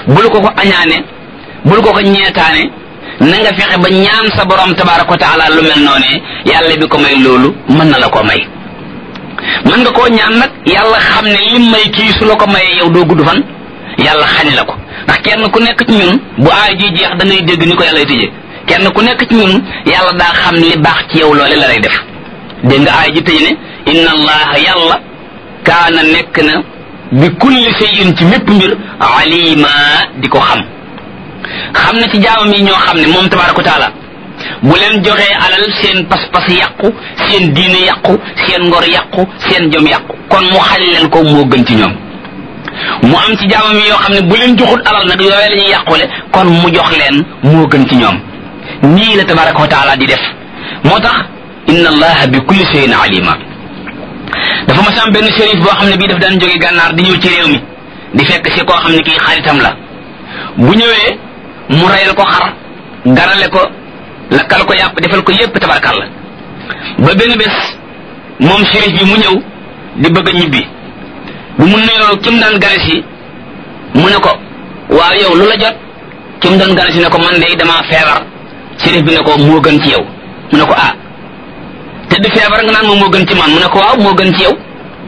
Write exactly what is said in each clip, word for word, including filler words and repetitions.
bul ko ko añaane bul ko ko ñeetaane na nga fexe ba ñaan sa borom tabaraka wa taala lu mel noonee yàlla bi ko may loolu mën na la ko may mën nga koo ñaan nag yàlla xam ne lim may kii su la ko mayee yow doo gudd fan yàlla xañ la ko ndax kenn ku nekk ci ñun bu aay ji jeex da ngay dégg ni ko yàlla tëjee kenn ku nekk ci ñun yàlla daa xam li baax ci yow loole la lay def dégg nga aay ji tëj ne inna allaha yàlla kaana nekk na bi kulli shay'in ci mépp mbir alima di ko xam xam na ci jaamam yi ñoo xam ne moom tabaraka wa taala bu leen joxee alal seen pas-pas yàqu seen diine yàqu seen ngor yàqu seen jom yàqu kon mu xañ leen ko moo gën ci ñoom mu am ci jaamam yi yoo xam ne bu leen joxul alal nag yooyu la ñuy yàqule kon mu jox leen moo gën ci ñoom nii la tabaraka wa taala di def moo tax inna allaha bi kulli shay'in alima dafa ma sam benn shérif boo xam ne bii daf daan jóge gànnaar di ñëw ci réew mi di fekk si koo xam ne kii xaritam la bu ñëwee mu reyal ko xar garale ko lakkal ko yàpp defal ko yépp tabarkalla ba benn bés moom shérif bi mu ñëw di bëgg a ñibbi bu mu nuyoo ki mu daan gane si mu ne ko waaw yow lu la jot ki mu doon gane si ne ko man de damaa feebar shérif bi ne ko moo gën ci yow mu ne ko ah te di feebar nga naan moom moo gën ci man mu ne ko waaw moo gën ci yow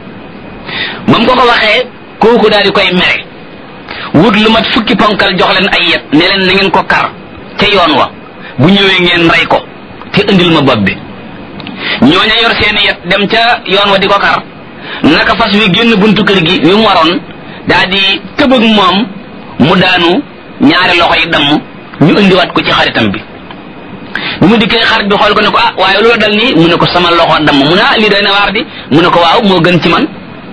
ba mu ko ko waxee kooku daal di koy mere wut lu mat fukki ponkal jox leen ay yet ne leen na ngeen ko kar ca yoon wa bu ñëwee ngeen rey ko te indil ma bopp bi ñooña yor seeni yet dem ca yoon wa di ko kar naka fas wi génn buntu kër gi wi mu waroon daa di tëbëg moom mu daanu ñaari loxo yi damm ñu indiwaat ko ci xaritam bi bu mu dikkee xarit bi xool ko ne ko ah waaye loolu dal nii mu ne ko sama loxo damm mu ne ah lii doy na waar di mu ne ko waaw moo gën ci man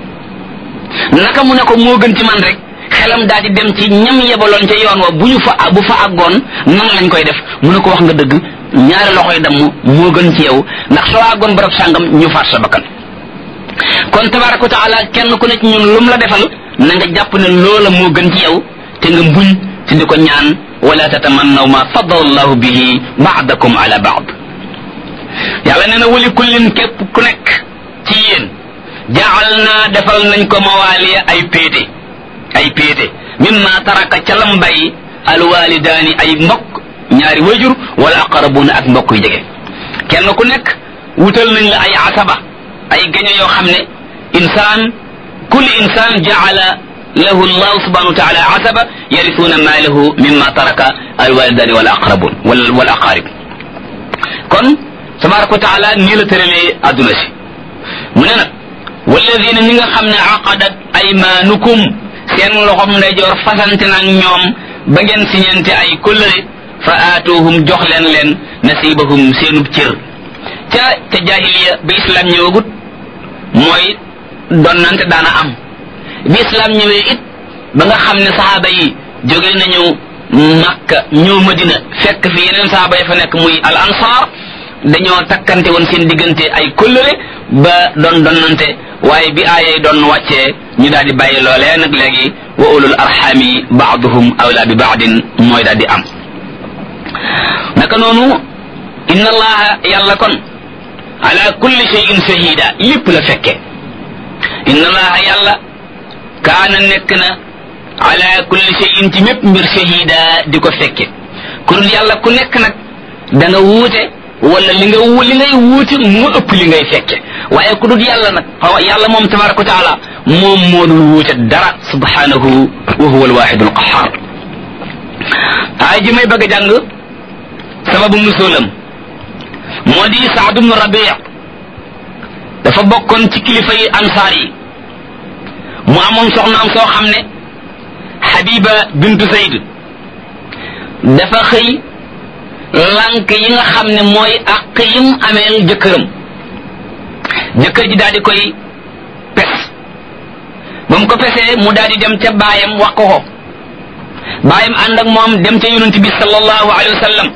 naka mu ne ko moo gën ci man rek xelam daal di dem ci ñam yebaloon ca yoon wa bu ñu fa bu fa àggoon nan lañ koy def mu ne ko wax nga dëgg ñaari loxoy damm moo gën ci yow ndax soo àggoon barab sàngam ñu faat sa bakkan kon tabaraka wa taala kenn ku ne ci ñun lum la defal na nga jàpp ne loola moo gën ci yow te nga mbuñ te di ko ñaan wala tatamannaw ma faddala allahu bihi ba'dakum ala ba'd yàlla nee na wali kullin képp ku nekk ci yéen jaal naa defal nañ ko mawaaliya ay péete ay péete mimma taraka ca lam bay alwalidaani ay mbokk ñaari wajur wala aqrabuna ak mbokk yu jege kenn ku nekk wutal nañ la ay asaba ay gaño yoo xam ne insaan kulli insaan jaala lahu allah subhanahu wa taala asaba yarithuna maalahu mimma taraka alwalidaani wala aqrabun wala wala aqarib kon tabaraka wa taala nii la tëralee adduna si mu ne nag walladina ñi nga xam ne aqadat aymaanukum seen loxom ndeyjoor fasante nag ñoom ba ngeen siñente ay kóllëre fa aatuhum jox leen leen nasibahum seenub cër ca ca jahiliya bi islam ñëwagut mooy donnante daana am bi islam ñëwee it ba nga xam ne sahaaba yi jóge nañu Makka ñëw Madina fekk fi yeneen sahaaba yi fa nekk muy al ansar dañoo takkante woon seen diggante ay kóllëre ba doon donnante waaye bi aayay doon wàccee ñu daal di bàyyi loolee nag léegi wa ulul arxami baaduhum awla bi baadin mooy daal di am naka noonu inna allaha yàlla kon ala kulli shay'in shahida lépp la fekke inna allaha yàlla kaana nekk na ala kulli shay'in ci mépp mbir shahida di ko fekke ku dul yàlla ku nekk nag da nga wuute wala li nga li ngay wuute mu ëpp li ngay fekke waaye ku dul yàlla nag xaw yàlla moom tabaraka wa taala moom moo dul wuute dara subhanahu wa huwa alwaxidu alqahar ay ji may bëgg a jàng sababu nusulam moo di Saad ibn Rabi' dafa bokkoon ci kilifa yi ansaar yi mu amoon soxnaam soo xam ne Habiba bintu Zayd dafa xëy lànk yi nga xam ne mooy àq yim ameel jëkkëram jëkkër ji daal di koy pes ba mu ko pesee mu daal di dem ca baayam wax ko ko baayam ànd ak moom dem ca yonent bi sallallahu alayhi wa sallam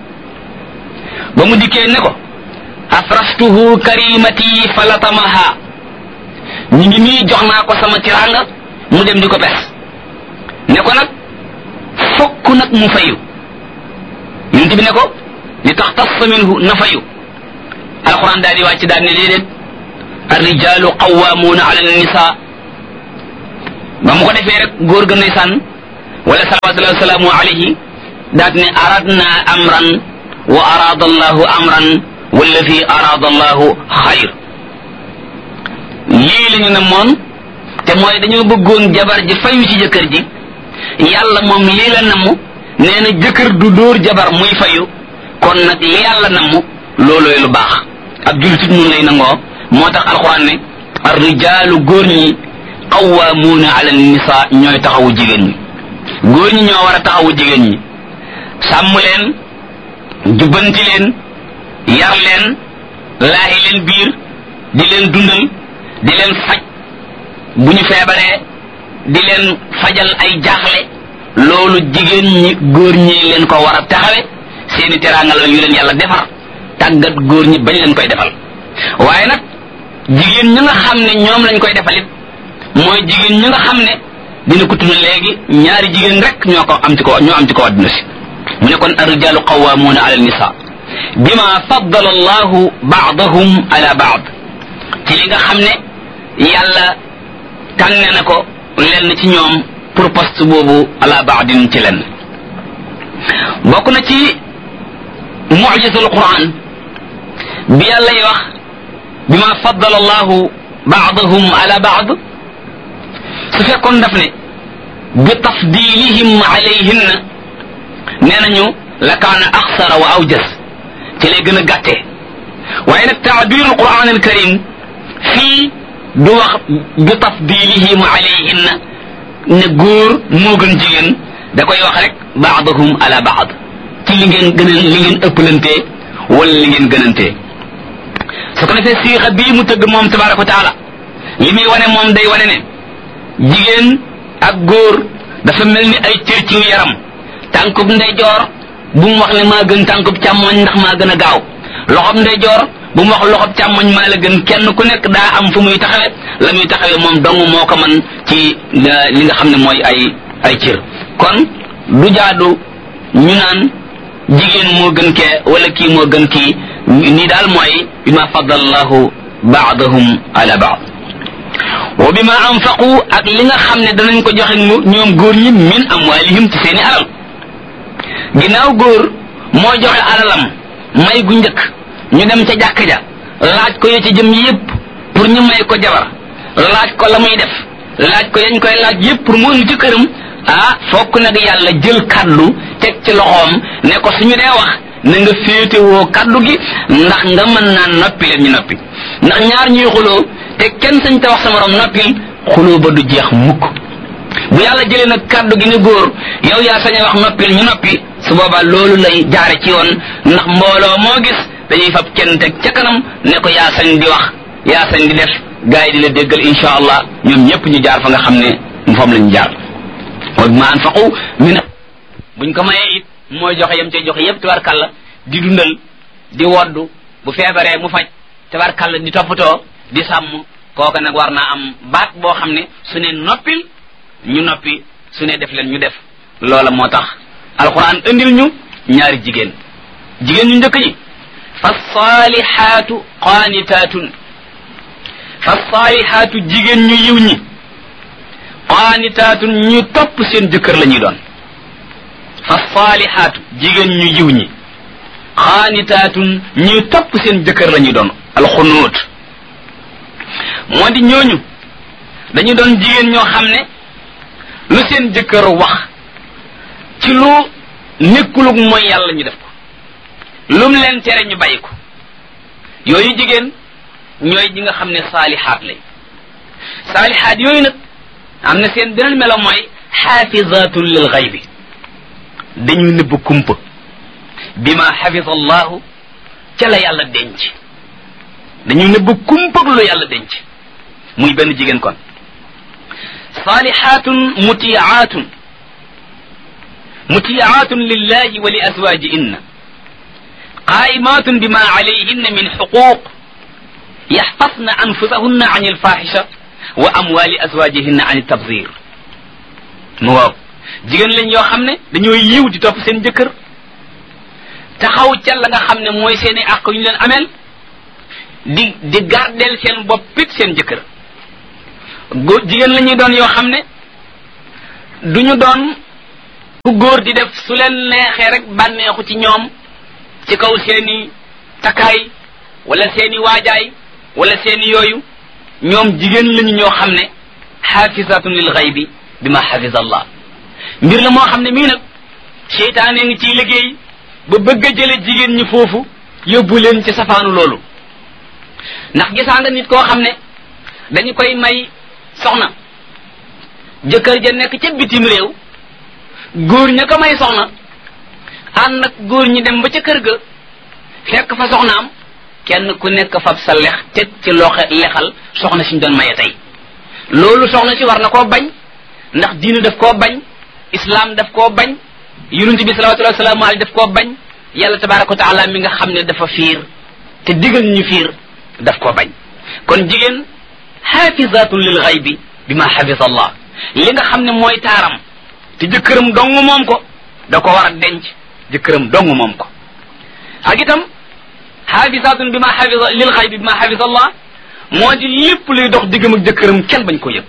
ba mu dikkee ne ko afraftuhu karimati falatamaha ñu ngi nii jox naa ko sama tiranga mu dem di ko pes ne ko nag fokk nag mu fayu yonent bi ne ko li tax tassa minhu na fayu alquran daal di wàcc daal ne déedéet arrijalu qawwamuna ala nisa ba mu ko defee rek góor ga ndeysaan wala salawatullahi wa salaamu alayhi daat ne aradna amran wa arada allahu amran wallazi arada allahu xayr. lii la ñu ne moon te mooy dañoo bëggoon jabar ji fayu ci jëkkër ji, yàlla moom lii la namm, nee na jëkkër du dóor jabar muy fayu. kon nag li yàlla namm loolooy lu baax, ab jullit mun lay nangoo. moo tax alquran ne ar rijaalu góor ñi qawwaamuuna ala nisaa ñooy taxawu jigéen ñi. góor ñi ñoo war a taxawu jigéen ñi, sàmm leen, jubbanti leen, yar leen, laahi leen biir, di leen dundal, di leen faj bu ñu feebaree, di leen fajal ay jaaxle. loolu jigéen ñi góor ñi leen ko war a taxawe. seeni teraanga la yu leen yàlla defar, tàggat góor ñi bañ leen koy defal. waaye nag jigéen ñi nga xam ne ñoom lañ koy defalit mooy jigéen ñi nga xam ne dina ko tudd léegi ñaari jigéen rek ñoo ko am ci ko ñoo am ci ko adduna si. mu ne kon ar-rijaalu qawwaamuuna ala an-nisaa bima faddala allahu ba'dahum ala ba'd, ci li nga xam ne yàlla tànne na ko lenn ci ñoom pour poste boobu ala ba'din ci lenn. bokk na ci mu'jizul Qur'an bi yàlla yi wax bima faddala allahu ba'dahum ala ba'd, su fekkoon daf ne bi tafdilihim alayhinna nee nañu la kaana axsara wa awjas, ci lay gën a gàttee. waaye nag taabirul Qur'an al karim fii du wax bi tafdilihim alayhinna ne góor moo gën jigéen, da koy wax rek ba'dahum ala ba'd, ci li ngeen gën a li ngeen ëppalantee wala li ngeen gënantee. su ko defee siixa bii mu tëgg moom tabaraka wa taala li muy wane moom day wane ne jigéen ak góor dafa mel ni ay cër ci yaram. tànkub ndeyjoor bu mu wax ne maa gën tànkub càmmoñ ndax maa gën a gaaw, loxob ndeyjoor bu mu wax loxob càmmoñ maa la gën. kenn ku nekk daa am fu muy taxawe, la muy taxawe moom dong moo ko man ci li nga xam ne mooy ay ay cër. kon du jaadu ñu naan jigéen moo gën kee wala kii moo gën kii. nii daal mooy bima faddala allahu ba'dahum ala ba'd wa bima anfaqu, ak li nga xam ne danañ ko joxe ñoom góor ñi min amwalihim ci seeni alal. ginnaaw góor moo joxe alalam may gu njëkk, ñu dem ca jàkka ja laaj ko ya ca jëm yépp pour ñu may ko jabar, laaj ko la muy def, laaj ko yañ koy laaj yépp pour mu indi ci këram. ah fokk nag yàlla jël kaddu teg ci loxoom ne ko suñu dee wax na nga féetewoo kaddu gi, ndax nga mën naa noppi leen ñu noppi. ndax ñaar ñuy xuloo te kenn sañ te wax sa morom noppil, xuloo ba du jeex mukk. bu yàlla jëlee nag kaddu gi ne góor yow yaa sañ a wax noppil ñu noppi, su boobaa loolu lay jaare ci yoon. ndax mbooloo moo gis dañuy fab kenn teg ca kanam ne ko yaa sañ di wax, yaa sañ di def, gaa yi di la déggal insha allah. ñoom ñëpp ñu jaar fa nga xam ne fam lañu jaar. wa bima anfaqu min, buñ ko mayee it mooy joxe yam cay joxe yépp tabarkàlla, di dundal, di woddu, bu feebaree mu faj, tabarkàlla di toppatoo, di sàmm. kooka nag war naa am baat boo xam ne su ne noppil ñu noppi, su ne def leen ñu def. loola moo tax alquran indil ñu ñaari jigéen. jigéen ñu njëkk ñi fa saalihaatu qaanitaatun, fa saalihaatu jigéen ñu yiw ñi, qaanitaatun ñu topp seen jëkkër la ñuy doon. fa saalihaatu jigéen ñu yiw ñi, qaanitaatun ñu topp seen jëkkër la ñuy doon. alxunuut moo di ñooñu dañu doon jigéen ñoo xam ne lu seen jëkkër wax ci lu nekkulug mooy yàlla ñu def ko, lum leen tere ñu bàyyi ko. yooyu jigéen ñooy ji nga xam ne saalihaat lañ. saalihaat yooyu nag am na seen beneen melo mooy xaafizaatun lil xaybi, dañuy nëbb kumpa bima xafisa allahu ca la yàlla denc. dañuy nëbb kumpa lu yàlla denc, muy benn jigéen kon. saalihaatun mutiaatun, mutiaatun lillahi wa li azwajihinna, qaa'imaatun bima alayhinna min xuquuq, yaxfasna anfusahunna an alfahisha wa amwali azwajihinna an tabzir. mu waaw jigéen lañ yoo xam ne dañoo yiw di topp seen jëkkër, taxaw ca la nga xam ne mooy seeni àq yu ñu leen ameel, di di gardeel seen boppit seen jëkkër. góor jigéen la ñuy doon yoo xam ne duñu doon ku góor di def su leen neexee rek bànneexu ci ñoom ci kaw seeni takkaay wala seeni waajaay wala seeni yooyu ñoom jigéen lañu ñoo xam ne xaafisatun lil xaybi bi ma xafisa allah mbir la moo xam ne mii nag seytaane ngi ciy liggéey ba bëgg a jële jigéen ñi foofu yóbbu leen ci safaanu loolu ndax gisaa nga nit koo xam ne dañu koy may soxna jëkkër ja nekk ca bitim réew góor ña ko may soxna ànd nag góor ñi dem ba ca kër ga fekk fa soxnaam kenn ku nekk fab sa lex teg ci loxe lexal soxna siñ doon maye tey loolu soxna si war na koo bañ ndax diine daf koo bañ islam daf koo bañ yonent bi salawatullahi wasalaamu alayhi daf koo bañ yàlla tabaraka wa taala mi nga xam ne dafa fiir te digal ñu fiir daf koo bañ kon jigéen xaafizatun lil xaybi bi ma xafisa allah li nga xam ne mooy taaram te jëkkëram dong moom ko da ko war a denc jëkkëram dong moom ko ak itam xaafisatun bi ma xafisa lil xaybi bi ma xafisa allah moo di lépp luy dox diggam ak jëkkëram kenn bañ ko yëg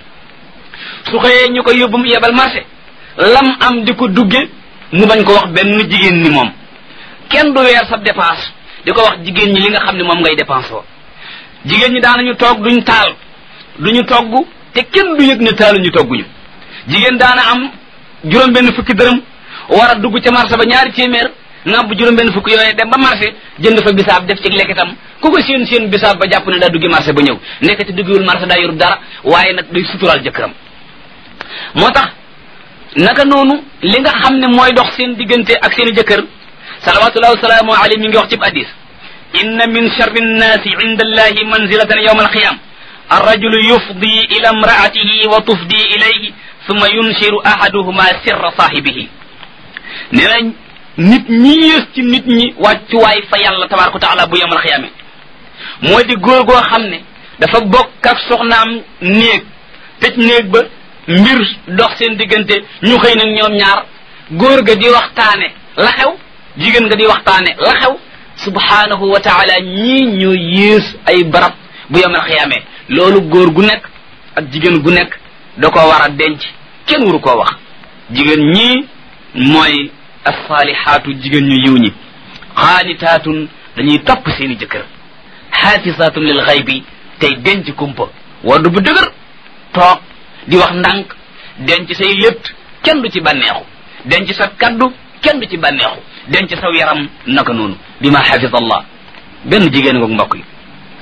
su xëyee ñu ko yóbbu mu yebal marché lam am di ko dugge mu bañ ko wax benn jigéen ni moom kenn du weer sa dépense di ko wax jigéen ñi li nga xam ne moom ngay dépense woo jigéen ñi daanañu toog duñ taal duñu togg te kenn du yëg ne taaluñu togguñu jigéen daana am juróom benn fukki dërëm war a dugg ca marché ba ñaari téeméer nga bu juróom benn fukki yooyee dem ba marché jënd fa bisaab def ci lekkitam ku ko seen seen bisaab ba jàpp ne daa duggi marché ba ñëw nekkati duggiwul marché daa yorub dara waaye nag day suturaal jëkkëram moo tax naka noonu li nga xam ne mooy dox seen diggante ak seen i jëkkër salawatullahi wasalaamu alayhi mi ngi wax ci hadis inna min sharri nnaasi inda allahi manzilatan yawma alqiyama arrajulu yufdi ila imraatihi wa tufdi ilayhi summa yunshiru ahaduhuma sirra saahibihi nee na nit ñi yées ci nit ñi wàccuwaay fa yàlla tabaraka wa taala bu yawmal xiyaama moo di góor goo xam ne dafa bokk ak soxnaam néeg tëj néeg ba mbir dox seen diggante ñu xëy nag ñoom ñaar góor ga di waxtaane la xew jigéen nga di waxtaane la xew subhanahu wa taala ñii ñoo yées ay barab bu yawmal xiyaama loolu góor gu nekk ak jigéen gu nekk da ko war a denc kenn waru koo wax jigéen ñii mooy asalihaatu jigéen ñu yiw ñi xaanitaatun dañuy topp seeni jëkkër xaafisaatun lil xaybi tey denc kumpa waddu bu dëgër toog di wax ndànk denc say létt kenn du ci bànneexu denc sa kaddu kenn du ci bànneexu denc saw yaram naka noonu bi ma xafisa allah benn jigéen ngoog mbokk yi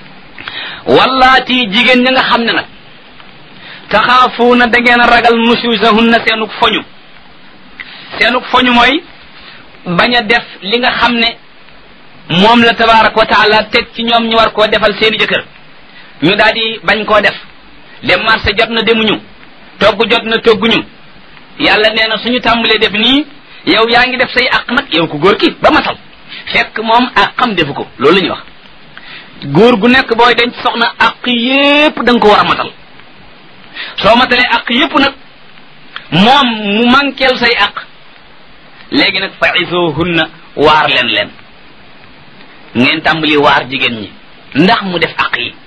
wallaati jigéen ña nga xam ne nag taxaafuuna da ngeen a ragal nusuusahunna seenuk foñu seenuk foñu mooy bañ a def li nga xam ne moom la tabaraka wa taala teg ci ñoom ñu war koo defal seeni jëkkër ñu daal di bañ koo def dem marché jot na demuñu togg jot na togguñu yàlla nee na suñu tàmbalee def nii yow yaa ngi def say àq nag yow ku góor ki ba matal fekk moom àqam defu ko loolu la ñuy wax góor gu nekk booy denc soxna àq yépp da nga ko war a matal soo matalee àq yépp nag moom mu manqueel say àq léegi nag fa izuhunna waar leen leen ngeen tàmbali waar jigéen ñi ndax mu def àq yi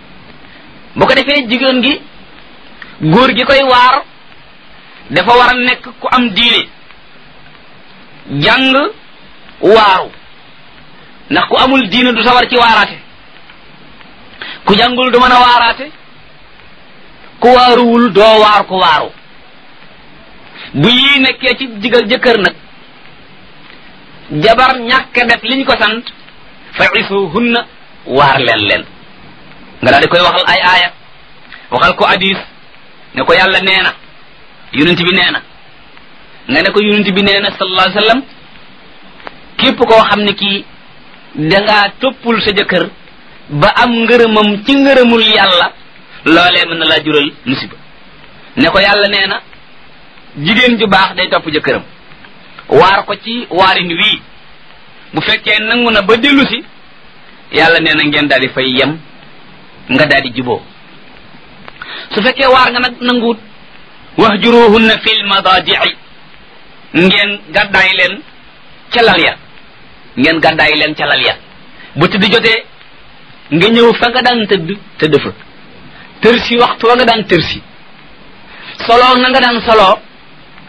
bu ko defee jigéen gi góor gi koy waar dafa war a nekk ku am diine jàng waaru ndax ku amul diine du sawar ci waaraate ku jàngul du mën a waaraate ku waaruwul doo waar ku waaru bu yii nekkee ci jigal jëkkër nag jabar ñàkk def liñ ko sant fa isuhunna waar leen leen nga daal di koy waxal ay aaya waxal ko hadis ne ko yàlla nee na yonent bi nee na nga ne ko yonent bi nee na sallallahu alayhi wasallam képp koo xam ne kii dangaa toppul sa jëkkër ba am ngërëmam ci ngërëmul yàlla loolee mën na laa jural musiba ne ko yàlla nee na jigéen ju baax day topp jëkkëram waar ko ci waarin wii bu fekkee nangu na ba dellu si yàlla nee na ngeen daal di fay yem nga daal di juboo su fekkee waar nga nag nanguut wahjuruhunna fil madaji'i ngeen gàddaay leen ca lal ya ngeen gàddaay leen ca lal ya bu tëdd jotee nga ñëw fa nga daan tëdd tëdd fa tërsi waxtu wa nga daan tërsi soloo na nga daan soloo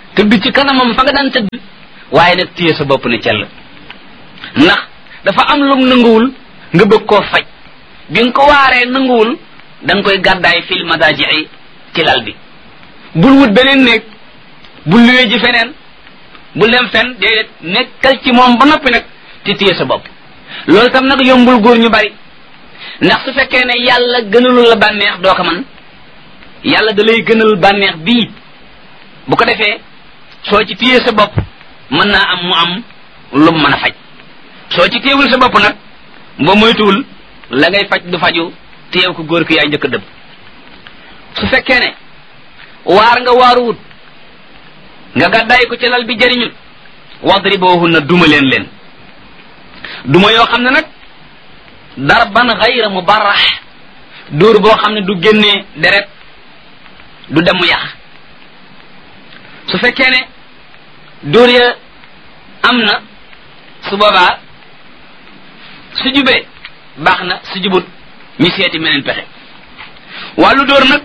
tëdd ci kanamam fa nga daan tëdd waaye nag téye sa bopp ne cell ndax dafa am lum nanguwul nga bëgg koo faj bi nga ko waaree nanguwul da nga koy gàddaay fil madaaji ci lal bi bul wut beneen néeg bul luwee ji feneen bul dem fen déedéet nekkal ci moom ba noppi nag te téye sa bopp loolu tam nag yombul góor ñu bari ndax su fekkee ne yàlla gënalul la bànneex doo ko man yàlla da lay gënal bànneex bii bu ko defee soo ci téye sa bopp mën naa am mu am lu mën a faj soo ci téewul sa bopp nag ba moytuwul la ngay faj du faju téew ko góor ki yaay njëkk a dëbb su fekkee ne waar nga waaruwut nga gàddaay ko ci lal bi jëriñul wadribuhunna duma leen leen duma yoo xam ne nag darban ghayra mubarrah dóor boo xam ne du génnee deret du dem yax su fekkee ne dóor ya am na su boobaa su jubee baax na su jubut ñu seeti meneen pexe wàllu dóor nag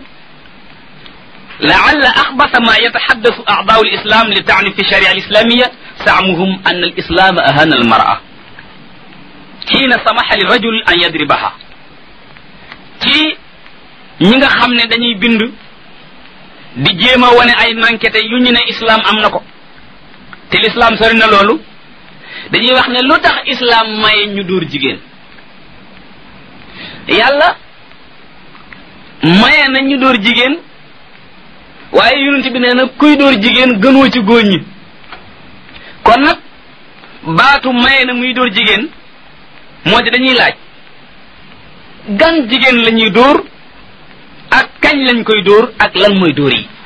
لعل أخبث ما يتحدث أعضاء الإسلام لتعني في الشريعة الإسلامية زعمهم أن الإسلام أهان المرأة حين سمح للرجل أن يضربها ci ñi nga xam ne dañuy bind di jéema wane ay manquete yu ñu ne islam am na ko te l'islam sori na loolu dañuy wax ne lu tax islam maye ñu dóor jigéen yàlla maye na ñu dóor jigéen waaye yonent bi nee na kuy dóor jigéen gënoo ci góor ñi kon nag baatu maye na muy dóor jigéen moo di dañuy laaj gan jigéen la ñuy dóor ak kañ lañ koy dóor ak lan mooy dóor yi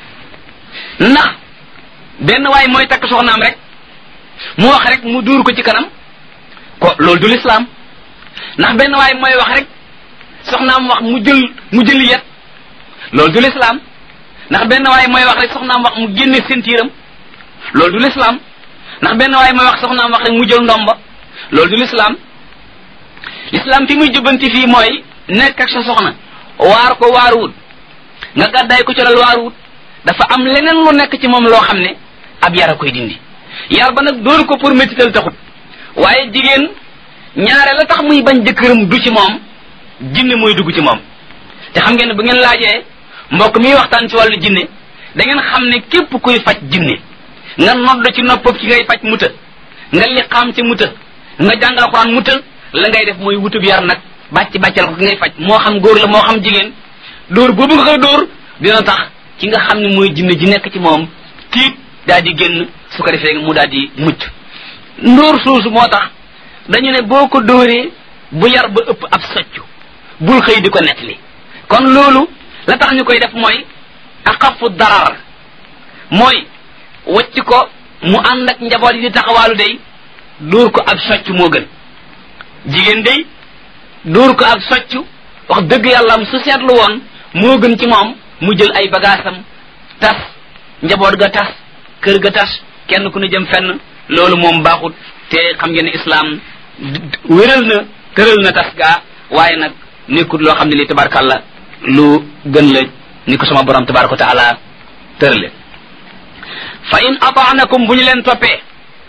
ndax benn waay mooy takk soxnaam rek mu wax rek mu dóor ko ci kanam ko loolu du lislaam ndax benn waay mooy wax rek soxnaam wax mu jël mu jëli yet loolu du lislaam ndax benn waay mooy wax rek soxnaam wax mu génne sentiiram loolu du lislaam ndax benn waay mooy wax soxnaam wax rek mu jël ndomba loolu du lislaam lislaam fi muy jubbanti fii mooy nekk ak sa soxna waar ko waaruwut nga gàddaay ko ci lal waaruwut dafa am leneen lu nekk ci moom loo xam ne ab yar a koy dindi yar ba nag dóor ko pour métital taxut waaye jigéen ñaare la tax muy bañ jëkkëram du ci moom jinne mooy dugg ci moom te xam ngeen ne bu ngeen laajee mbokk mi waxtaan ci wàllu jinne da ngeen xam ne képp kuy faj jinne nga nodd ci noppam ci ngay faj muta nga liqaam ci muta nga jàngal alxuraan muta la ngay def mooy wutub yar nag bàcc bàccal ko ki ngay faj moo xam góor la moo xam jigéen dóor boobu nga koy dóor dina tax ci nga xam ne mooy jinne ji nekk ci moom tiit daal di génn su ko defee mu daal di mucc ndóor soosu moo tax dañu ne boo ko dóoree bu yar ba ëpp ab soccu bul xëy di ko nettali kon loolu la tax ñu koy def mooy aqafu darar mooy wacc ko mu ànd ak njaboot yi di taxawaalu day dóor ko ab socc moo gën jigéen day dóor ko ab socc wax dëgg yàlla am su seetlu woon moo gën ci moom mu jël ay bagaasam tas njaboot ga tas kër ga tas kenn ku ne jëm fenn loolu moom baaxut te xam ngeen ne islam wéral na tëral na tas gaa waaye nag nekkut loo xam ne li tabarkàlla lu gën la ni ko sama borom tabaraka wa taala tërale fa in ataanakum bu ñu leen toppee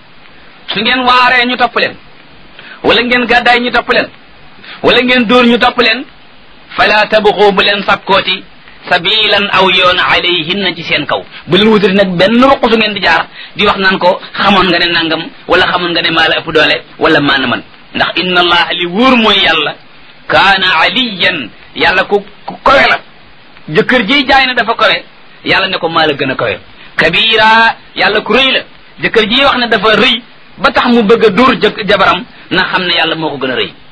su ngeen waaree ñu topp leen wala ngeen gàddaay ñu topp leen wala ngeen dóor ñu topp leen fala tabxu bu leen sakkooti sabilan aw yoon alayhinna ci seen kaw bu leen wutati nag benn ruq su ngeen di jaar di wax naan ko xamoon nga ne nangam wala xamoon nga ne maa la ëpp doole wala maa na man ndax inna allaha li wóor mooy yàlla kaana aliyan yàlla ku ku kowe la jëkkër ji jaay na dafa kowe yàlla ne ko maa la gën a kowe kabira yàlla ku rëy la jëkkër ji wax ne dafa rëy ba tax mu bëgg a dóor jëkk jabaram na xam ne yàlla moo ko gën a rëy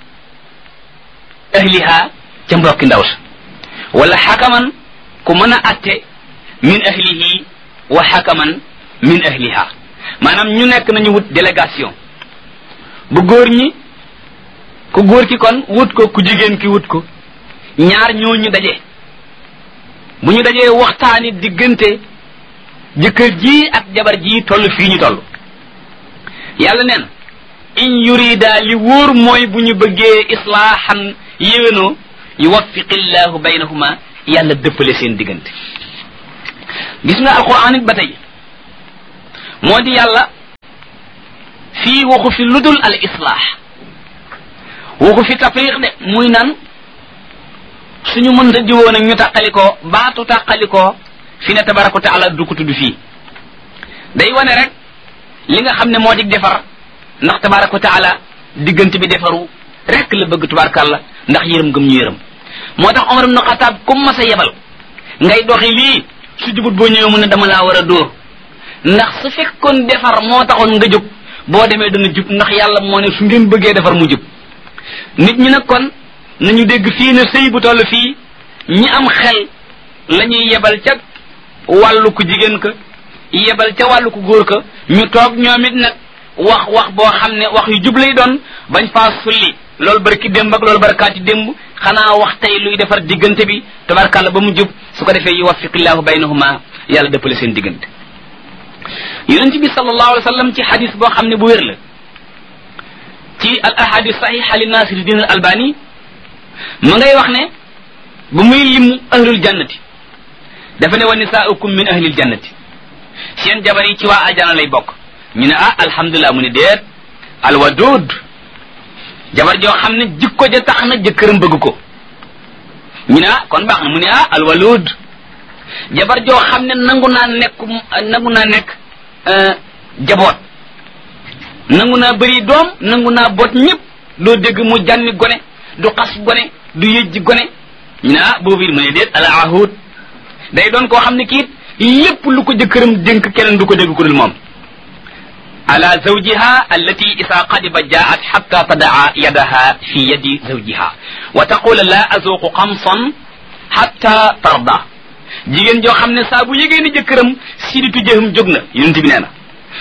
ahliha ca mbokki ndaw sa wala xakaman ku mën a atte min ahlihi wa xakaman min ahliha maanaam ñu nekk nañu wut délégation bu góor ñi ku góor ki kon wut ko ku jigéen ki wut ko ñaar ñooñu daje bu ñu dajee waxtaani diggante jëkkër ji ak jabar ji toll fii ñu toll yàlla neen in yurida li wóor mooy bu ñu bëggee islaahan yéwénoo yuwaffiqillahu baynahuma yàlla dëppale seen diggante gis nga alquran it ba tey moo di yàlla fii waxu fi ludul al islaax waxu fi tafriq de muy naan suñu mënta diwoon ak ñu tàqalikoo baatu tàqalikoo fi ne tabaraka wa taala du ko tudd fii day wane rek li nga xam ne moo di defar ndax tabaraka wa taala diggante bi defaru rek la bëgg tubaarkàlla ndax yërëm gëm ñu yërëm moo tax Omar ibn Khattab comme ma sa yebal ngay doxi lii su jubut boo ñëwee mu ne dama laa war a dóor ndax su fekkoon defar moo taxoon nga jóg boo demee dana jub ndax yàlla moo ne su ngeen bëggee defar mu jub nit ñi nag kon nañu dégg fii ne sëy bu toll fii ñi am xel la ñuy yebal ca wàllu ku jigéen ka yebal ca wàllu ku góor ka ñu toog ñoom it nag wax wax boo xam ne wax yu jub lay doon bañ faa sulli loolu barki démb ak loolu barkaati démb xanaa wax tey luy defar diggante bi tabarkàlla ba mu jub su ko defee yuwaffiqillahu baynahuma yàlla dëppale seen diggante yonent bi sallallahu alayhi wa sallam ci xadis boo xam ne bu wér la ci al ahadis sahiha li Nasiruddin al Albani ma ngay wax ne bu muy lim ahlul jannati dafa ne wa nisaaukum min ahlil jannati seen jabar yi ci waa aljana lay bokk ñu ne ah alhamdulilah mu ne déet alwadud jabar joo xam ne jikko ja tax na jëkkëram bëgg ko ñu ne ah kon baax na mu ne ah alwalud jabar joo xam ne nangu naa nekk nangu naa nekk jaboot nangu naa bëri doom nangu naa boot ñëpp doo dégg mu jànni gone du xas gone du yëjji gone ñu ne ah boobu it mu ne déet al ahud day doon koo xam ne kiit lépp lu ko jëkkëram dénk keneen du ko dégg ku dul moom ala zawjiha allati isa qadiba jaat xatta tadaa yadaha fi yadi zawjiha wa taqula la azuqu xamsan xatta tarda jigéen joo xam ne saa bu yégée ni jëkkëram siditu jëxam jóg na yonent bi nee na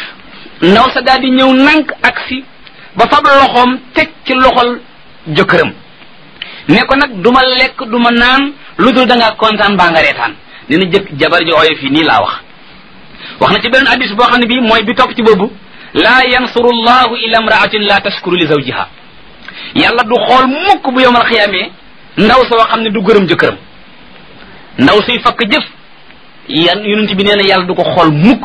ndaw sa daal di ñëw nank ak si ba fab loxoom teg ci loxol jëkkëram ne ko nag du ma lekk du ma naan lu dul da ngaa kontaan baa nga reetaan nee na jëkk jabar ji ooyo fii nii laa wax wax na ci beneen hadis boo xam ne bii mooy bi topp ci boobu laa yansuru llahu ila imraatin la tashkuru li zawjiha yàlla du xool mukk bu yowmal xiyaamee ndaw soo xam ne du gërëm jëkkëram ndaw suy fakk jëf yan yonent bi nee na yàlla du ko xool mukk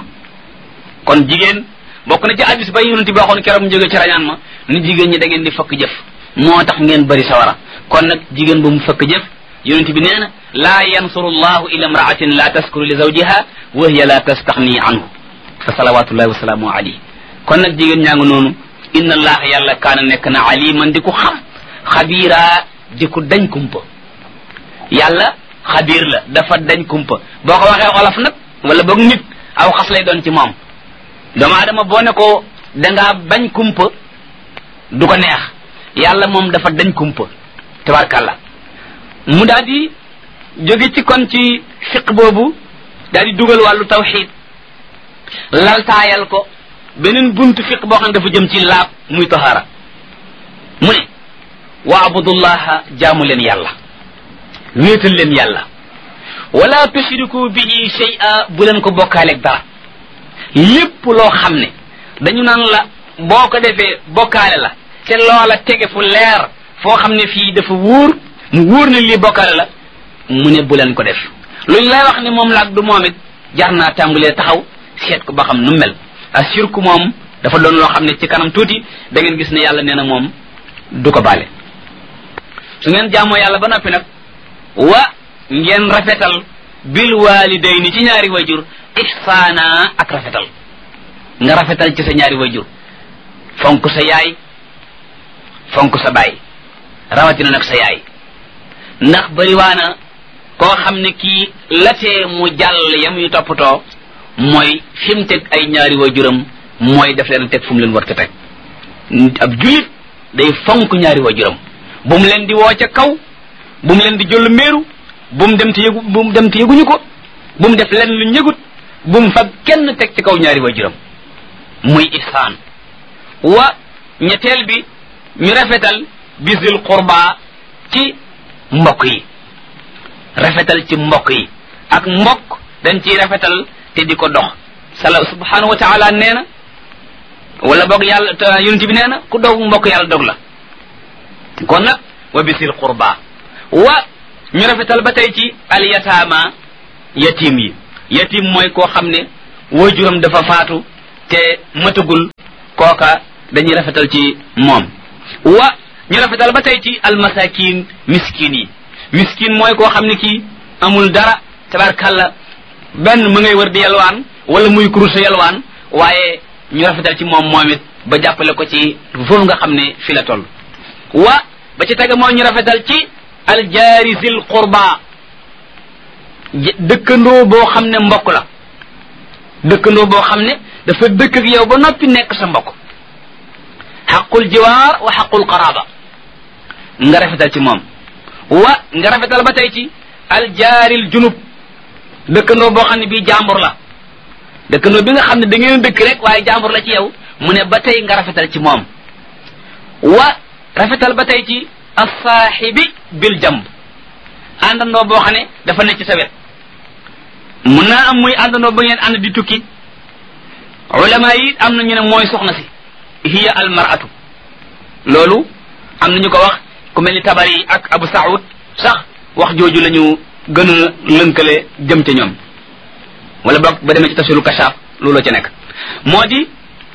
kon jigéen bokk na ci hadis ba yonent bi waxoon keroog mu jóge ci rañaan ma ni jigéen ñi da ngeen di fakk jëf moo tax ngeen bëri sawara kon nag jigéen ba mu fakk jëf yonent bi nee na laa yansuru llahu ila imraatin la taskuru li zawjiha wa hiya la tastaxni anhu fa salawatullahi wa salaamu alayhi kon nag jigéen ñaa ngi noonu inna allaha yàlla kaana nekk na aliman di ko xam xabiira di ko dañ kumpa yàlla xabiir la dafa dañ kumpa boo ko waxee olof nag wala boog nit aw xas lay doon ci moom doomu aadama boo ne ko dangaa bañ kumpa du ko neex yàlla moom dafa dañ kumpa tabarkàlla mu daal di jóge ci kon ci fiq boobu daal di dugal wàllu tawxid laltaayal ko beneen buntu fiq boo xam ne dafa jëm ci laab muy tahaara mu ne wa abudullaha jaamu leen yàlla wéetal leen yàlla wala tushriku bihi shay'a bu leen ko bokkaaleeg dara lépp loo xam ne dañu naan la boo ko defee bokkaale la te loola tege fu leer foo xam ne fii dafa wóor mu wóor ne lii bokkaale la mu ne bu leen ko def luñ lay wax ne moom laag du moom it jar naa tàmbalee taxaw seet ko ba xam nu mel ashirku moom dafa doon loo xam ne ci kanam tuuti da ngeen gis ne yàlla nee na moom du ko baale su ngeen jaamoo yàlla ba noppi nag wa ngeen rafetal bil walidayni ci ñaari wayjur ihsaana ak rafetal nga rafetal ci sa ñaari wayjur fonk sa yaay fonk sa baay rawatina nag sa yaay ndax bariwaana koo xam ne kii latee mu jàll yam yu toppatoo mooy fi mu teg ay ñaari waajuram mooy def leen teg fu mu leen war a teg ab julit day fonk ñaari waajuram bu mu leen di woo ca kaw bu mu leen di jollu meeru bu mu dem te yëgu bu mu dem te yëguñu ko bu mu def leen lu ñëgut bu mu fab kenn teg ci kaw ñaari waajuram muy ihsaan wa ñetteel bi ñu rafetal bisil qurba ci mbokk yi rafetal ci mbokk yi ak mbokk dañ ciy rafetal te di ko dox sala subhanahu wa taala nee na wala boog yàlla yonent bi nee na ku dog mbokk yàlla dog la kon nag wa bisil qurba wa ñu rafetal ba tey ci al yataama yatim yi yatim mooy koo xam ne waajuram dafa faatu te matagul kooka dañuy rafetal ci moom. wa ñu rafetal ba tey ci almasakin miskin yi miskin mooy koo xam ne kii amul dara tabarkàlla benn mu ngay wër di yalwaan wala muy kurus yalwaan waaye ñu rafetal ci moom moom it ba jàppale ko ci foofu nga xam ne fi la toll. wa ba ci tege mooy ñu rafetal ci aljaari zil qurba dëkkandoo boo xam ne mbokk la dëkkandoo boo xam ne dafa dëkk ak yow ba noppi nekk sa mbokk xaqul jiwaar wa xaqul qaraba nga rafetal ci moom. wa nga rafetal ba tey ci aljaaril junub dëkkandoo boo xam ne bii jàmbur la dëkkandoo bi nga xam ne da ngeen dëkk rek waaye jàmbur la ci yow mu ne ba tey nga rafetal ci moom. wa rafetal ba tey ci assaaxibi bil jamb àndandoo boo xam ne dafa nekk ci sa wet mun naa am muy àndandoo ba ngeen ànd di tukki ulama yi am na ñu ne mooy soxna si hiya almaratu loolu am na ñu ko wax ku mel ni Tabari ak Abu Saoud sax wax jooju la ñu gën a lënkale jëm ca ñoom wala boog ba demee ci tafsiru Kashaaf looloo ca nekk moo di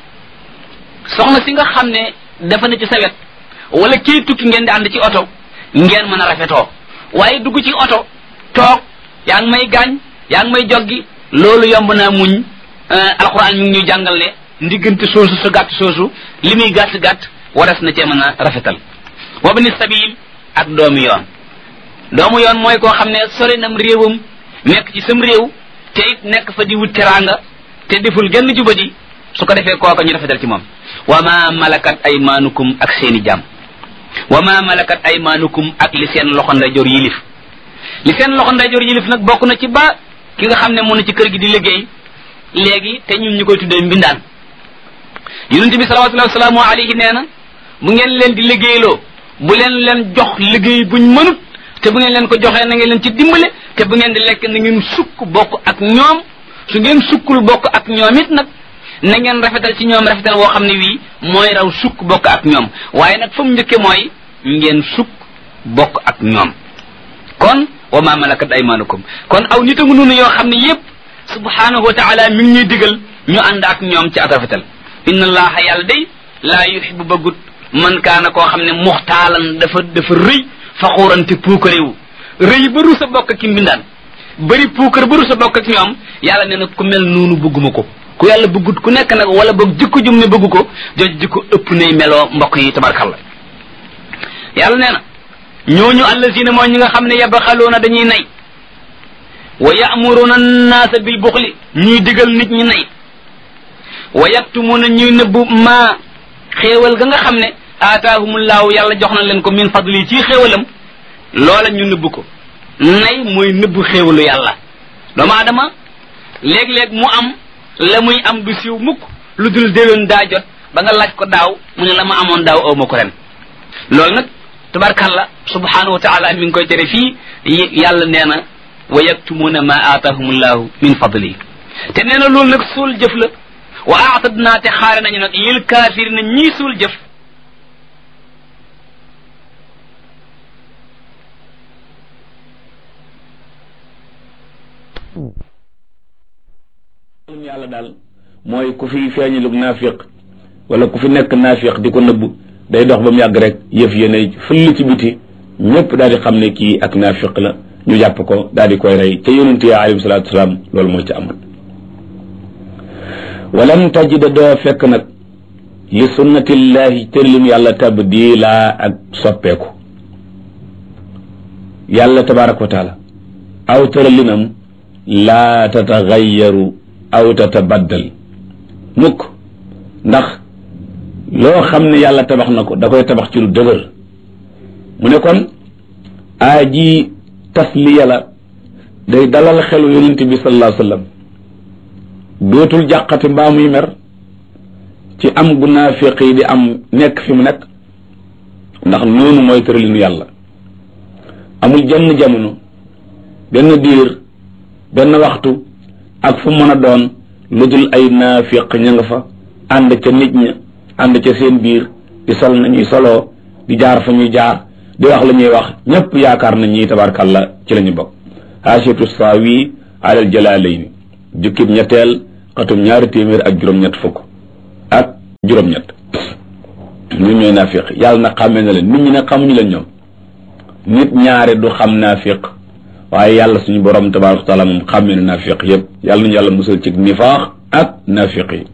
soxna si nga xam ne dafa ne ci sa wet wala kii tukki ngeen di ànd ci oto ngeen mën a rafetoo waaye dugg ci oto toog yaa ngi may gaañ yaa ngi may joggi loolu yomb naa muñ. alquran mi ngi ñuy jàngal ne ndiggante soosu sa gàtt soosu li muy gàtt gàtt waras na cee mën a rafetal. wa bani sabil ak doomu yoon doomu yoon mooy koo xam ne sori nam réewam nekk ci sam réew te it nekk fa di wut teraanga te deful genn jubadi su ko defee kooka ñu rafetal ci moom. wa ma malakat aymaanukum ak seeni jaam wa ma malakat aymaanukum ak li seen loxo ndeyjoor yilif li seen loxo ndeyjoor yilif nag bokk na ci ba ki nga xam ne mu na ci kër gi di liggéey léegi te ñun ñu koy tuddee mbindaan yonent bi salawatullahi wasalaamu alayhi nee na bu ngeen leen di liggéeyloo bu leen leen jox liggéey buñ mënut te bu ngeen leen ko joxee na ngeen leen ci dimbale te bu ngeen di lekk na ngeen sukk bokk ak ñoom su ngeen sukkul bokk ak ñoom it nag na ngeen rafetal ci ñoom rafetal woo xam ne wii mooy raw sukk bokk ak ñoom waaye nag fa mu njëkke mooy ngeen sukk bokk ak ñoom. kon wa ma malakat aymanukum kon aw nit a ngi noonu yoo xam ne yépp subhanahu wa taala mi ngi ñuy digal ñu ànd ak ñoom ci ak rafetal. inna allaha yàlla day laa yuhibbu bëggut man kaana koo xam ne muxtaalan dafa dafa rëy faxuurante puukarewu rëy ba rusa bokk ak mbindaan bëri puukar ba rusa bokk ak ñoom yàlla nee na ku mel noonu bëgguma ko ku yàlla bëggut ku nekk nag wala boog jikko jum ne bëggu ko jooju jikko ëpp nay meloo mbokk yi tabarkalla yàlla nee na ñooñu allazina mooy ñi nga xam ne yabxaluuna dañuy nay wa ya'muruna an-naasa bil buxli ñuy digal nit ñi nay wa yaktumuna ñuy nëbbu maa xéewal ga nga xam ne aataahumullaahu yàlla jox na leen ko min fadli ci xéewalam loola ñu nëbbu ko nay mooy nëbbu xéewalu yàlla doomu aadama léeg-léeg mu am la muy am du siiw mukk lu dul déwén daa jot ba nga laaj ko daaw mu ne la ma amoon daaw aw ma ko ren loolu nag tabarkalla subhanahu wa taala mi ngi koy tere fii yàlla nee na wa yaktumuna ma aataahumullahu min fadli te nee na loolu nag suul jëf la wa aatadnaa te xaare nañu nag lil kaafirina ñii suul jëf yàlla daal mooy ku fi feeñalug naafiq wala ku fi nekk naafiq di ko nëbb day dox ba mu yàgg rek yëf yéene fëll ci biti ñëpp daal di xam ne kii ak naafiq la ñu jàpp ko daal di koy rey ca yonent ya alayhi salaatu wasalaam loolu mooy ca amoon walan tajida doo fekk nag li sunnatillahi tërlim yàlla tabdila ak soppeeku yàlla tabaraka wa taala aw tëralinam laa tatagayaru aw tatabaddal mukk ndax loo xam ne yàlla tabax na ko da koy tabax ci lu dëgër mu ne kon aaji tasliya la day dalal xelu yonent bi sallallahu alayhi wa sallam dootul jàqati mbaa muy mer ci am gu naafiq yi di am nekk fi mu nekk ndax noonu mooy tëralinu yàlla amul jenn jamono benn diir benn waxtu ak fu mën a doon lu dul ay naafiq ña nga fa ànd ca nit ña ànd ca seen biir di sol nañuy soloo di jaar fa ñuy jaar di wax la ñuy wax ñëpp yaakaar nañ ñi tabarkàlla ci la ñu bokk haasiatu saawi alal jalaalayni jukkib ñetteel xatum ñaari téeméer ak juróom-ñett fukk juróom-ñett ñu ñooy naafiq yàlla na xàmmee na leen nit ñi nag xamuñu leen ñoom nit ñaare du xam naafiq waaye yàlla suñu borom tabaaraka wa taala moom xàmmee na naafiq yëpp yàlla nañu yàlla musal ci nifaax ak naafiq yi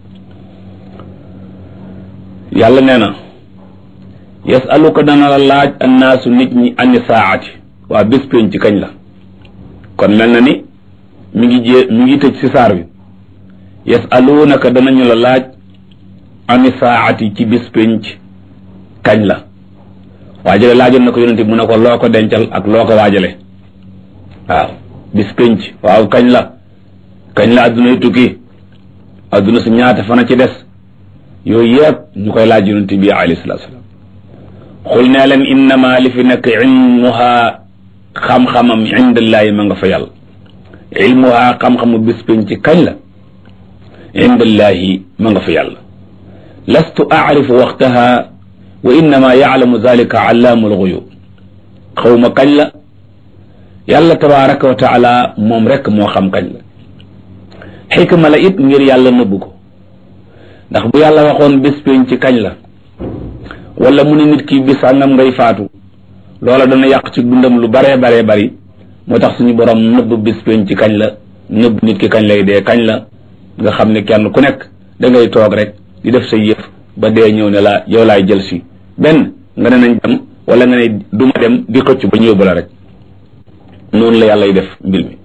yàlla nee na yasaluka dana la laaj annaasu nit ñi ani saati waa bés pénc ci kañ la kon mel na ni mi ngi jé mi ngi tëj si saar wi yasalunaka danañu la laaj ani saati ci bés pénc kañ la waajale laajoon na ko yonente mu ne ko loo ko dencal ak loo ko waajale waaw bés pénc waaw kañ la kañ la addunay tukki adduna su ñaata fana ci des yooyu yëpp ñu koy laaj yonente bi alayhi salaatu salaam xul nee leen innama li fi nekk ilmuha xam-xamam indallaahi ma nga fa yàlla ilmuha xam-xamu bés pénc kañ la indallaahi ma nga fa yàlla lastu aarifu waxtaha wa innama yaalamu zalika allaamul guyub xawma kañ la yàlla tabaraka wa taala moom rek moo xam kañ la xikma la it ngir yàlla nëbbu ko ndax bu yàlla waxoon bés pénc ci kañ la wala mu ne nit ki bis sàngam ngay faatu loola dana yàq ci dundam lu baree baree bari moo tax suñu borom nëbb bés pénc ci kañ la nëbb nit ki kañ lay dee kañ la nga xam ne kenn ku nekk da ngay toog rek di def sa yëf ba dee ñëw ne la yow laay jël si benn nga ne nañ dem wala nga ne duma dem di xëcc ba ñëw ba la rek noonu la yàlla def mbir mi